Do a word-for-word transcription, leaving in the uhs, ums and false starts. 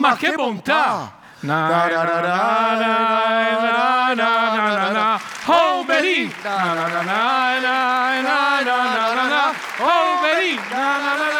ma che bontà! Na na na na na na na na. Oh Benì! Na na na na na na na na. Oh Benì! Na na na.